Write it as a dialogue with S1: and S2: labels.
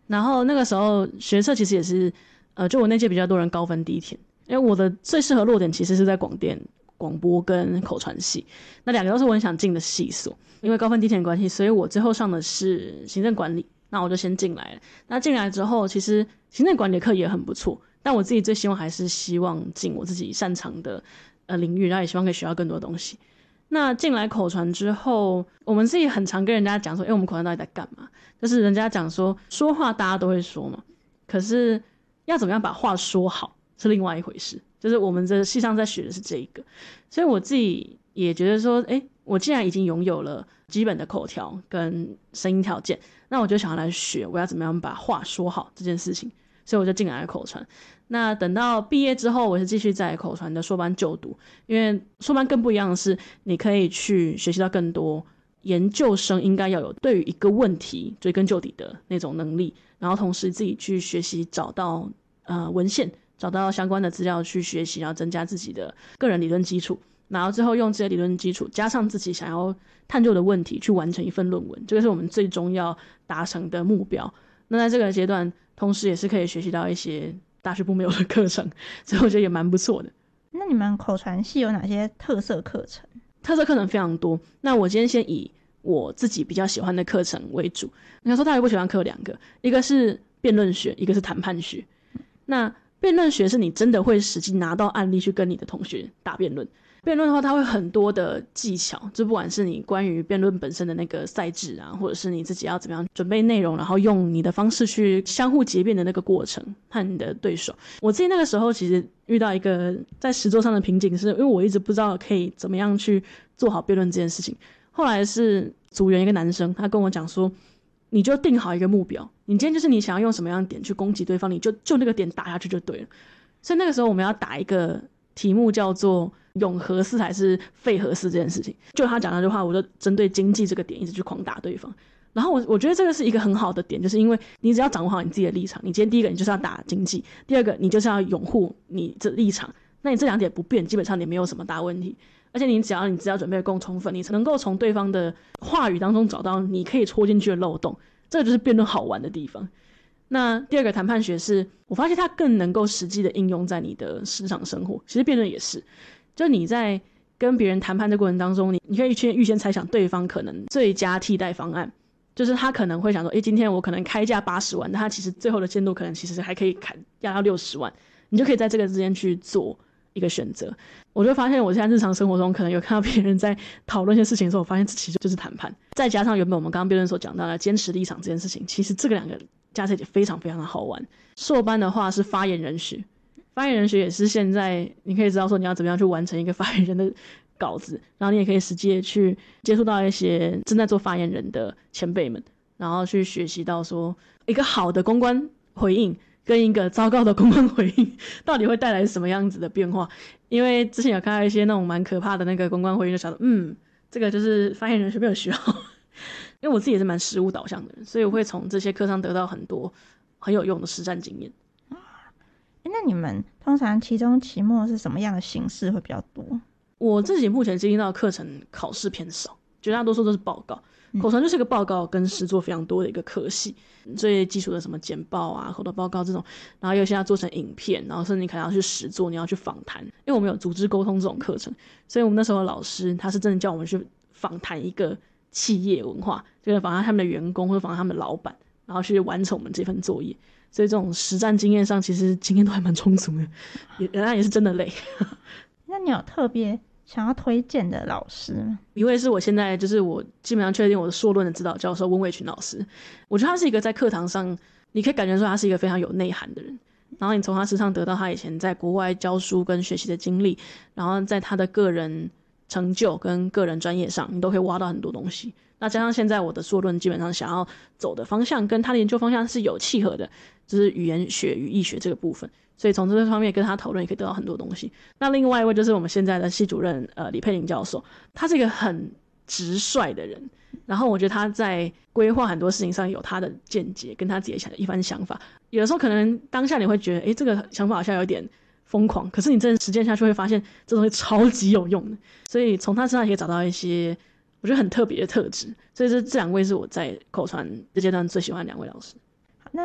S1: 然后那个时候学测其实也是就我那届比较多人高分低填，因为我的最适合落点其实是在广电广播跟口传系，那两个都是我很想进的系所，因为高分低填的关系，所以我最后上的是行政管理，那我就先进来了。那进来之后其实行政管理的课也很不错，但我自己最希望还是希望进我自己擅长的领域，然后也希望可以学到更多东西。那进来口传之后，我们自己很常跟人家讲说我们口传到底在干嘛，就是人家讲说话大家都会说嘛，可是要怎么样把话说好是另外一回事，就是我们这系上在学的是这一个。所以我自己也觉得说我既然已经拥有了基本的口条跟声音条件，那我就想要来学我要怎么样把话说好这件事情，所以我就进来了口传。那等到毕业之后，我是继续在口传的硕班就读，因为硕班更不一样的是你可以去学习到更多研究生应该要有对于一个问题追根究底的那种能力，然后同时自己去学习找到文献，找到相关的资料去学习，然后增加自己的个人理论基础，然后最后用这些理论基础加上自己想要探究的问题去完成一份论文，这个是我们最终要达成的目标。那在这个阶段同时也是可以学习到一些大学部没有的课程，所以我觉得也蛮不错的。
S2: 那你们口传系有哪些特色课程？
S1: 特色课程非常多，那我今天先以我自己比较喜欢的课程为主。你要说大学不喜欢课两个，一个是辩论学，一个是谈判学。那辩论学是你真的会实际拿到案例去跟你的同学打辩论，辩论的话它会很多的技巧，就不管是你关于辩论本身的那个赛制啊，或者是你自己要怎么样准备内容，然后用你的方式去相互结辩的那个过程和你的对手。我自己那个时候其实遇到一个在实作上的瓶颈，是因为我一直不知道可以怎么样去做好辩论这件事情。后来是组员一个男生，他跟我讲说，你就定好一个目标，你今天就是你想要用什么样的点去攻击对方，你就那个点打下去就对了。所以那个时候我们要打一个题目叫做永和四还是废和四这件事情，就他讲那句话，我就针对经济这个点一直去狂打对方。然后我觉得这个是一个很好的点，就是因为你只要掌握好你自己的立场，你今天第一个你就是要打经济，第二个你就是要拥护你这立场，那你这两点不变，基本上你没有什么大问题。而且你只要准备够充分，你能够从对方的话语当中找到你可以戳进去的漏洞，这个就是辩论好玩的地方。那第二个谈判学是我发现它更能够实际的应用在你的日常生活，其实辩论也是，就你在跟别人谈判的过程当中，你可以去预先猜想对方可能最佳替代方案，就是他可能会想说今天我可能开价80万，但他其实最后的限度可能其实还可以压到60万，你就可以在这个之间去做一个选择。我就发现我现在日常生活中可能有看到别人在讨论一些事情的时候，我发现这其实就是谈判，再加上原本我们刚刚辩论所讲到的坚持立场这件事情，其实这个两个加在一起非常非常的好玩。硕班的话是发言人学，发言人学也是现在你可以知道说你要怎么样去完成一个发言人的稿子，然后你也可以实际的去接触到一些正在做发言人的前辈们，然后去学习到说一个好的公关回应跟一个糟糕的公关回应到底会带来什么样子的变化。因为之前有看到一些那种蛮可怕的那个公关回应，就想说这个就是发言人学没有学好因为我自己也是蛮实务导向的人，所以我会从这些课上得到很多很有用的实战经验。
S2: 那你们通常期中期末是什么样的形式会比较多？
S1: 我自己目前经历到的课程考试偏少，绝大多数都是报告。口传就是一个报告跟实作非常多的一个科系，最基础的什么简报啊、口头报告这种，然后有些要做成影片，然后甚至你可能要去实作，你要去访谈。因为我们有组织沟通这种课程，所以我们那时候的老师他是真的叫我们去访谈一个企业文化，就是访谈他们的员工或者访谈他们的老板，然后去完成我们这份作业。所以这种实战经验上其实经验都还蛮充足的，也是真的累
S2: 那你有特别想要推荐的老师吗？
S1: 一位是我现在就是我基本上确定我的硕论的指导教授温伟群老师，我觉得他是一个在课堂上你可以感觉说他是一个非常有内涵的人，然后你从他身上得到他以前在国外教书跟学习的经历，然后在他的个人成就跟个人专业上你都可以挖到很多东西。那加上现在我的硕论基本上想要走的方向跟他的研究方向是有契合的，就是语言学语义学这个部分，所以从这个方面跟他讨论也可以得到很多东西。那另外一位就是我们现在的系主任李佩玲教授，他是一个很直率的人，然后我觉得他在规划很多事情上有他的见解跟他自己的一番想法，有的时候可能当下你会觉得这个想法好像有点疯狂，可是你真的实践下去会发现这东西超级有用的，所以从他身上也可以找到一些我觉得很特别的特质。所以这两位是我在口传这阶段最喜欢的两位老师。